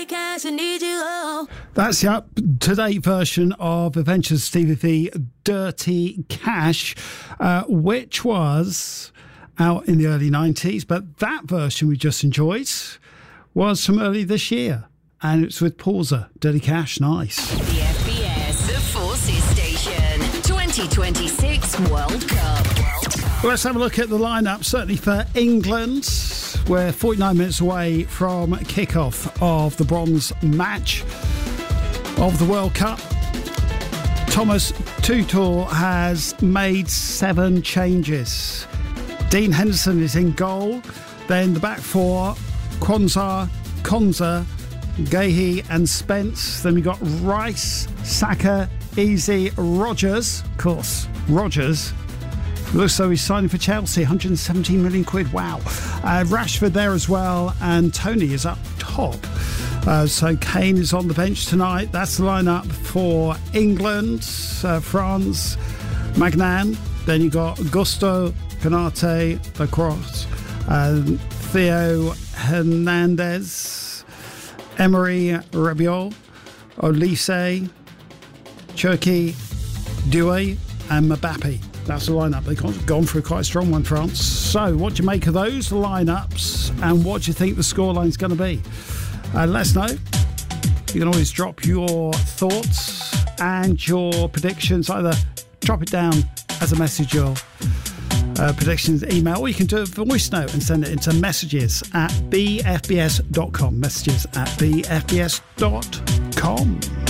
That's the up-to-date version of Adventures Stevie V Dirty Cash, which was out in the early 90s, but that version we just enjoyed was from early this year, and it's with Pausa. Dirty Cash, nice. The FBS, the Forces Station, 2026 World Cup. Well, let's have a look at the lineup, certainly for England. We're 49 minutes away from kick-off of the bronze match of the World Cup. Thomas Tuchel has made 7 changes. Dean Henderson is in goal. Then the back four, Konsa, Gahey and Spence. Then we got Rice, Saka, Easy, Rodgers. Of course, Rodgers. Looks so he's signing for Chelsea, 117 million quid. Wow. Rashford there as well, and Tony is up top. So Kane is on the bench tonight. That's the lineup for England. France, Magnan. Then you got Gusto, Canate, Lacrosse, Theo Hernandez, Emery, Rabiot, Olise, Cherki, Doué, and Mbappe. That's the lineup. They've gone for quite a strong one, France. So, what do you make of those lineups, and what do you think the scoreline's going to be? Let us know. You can always drop your thoughts and your predictions. Either drop it down as a message or predictions email, or you can do a voice note and send it into messages@bfbs.com. Messages@bfbs.com.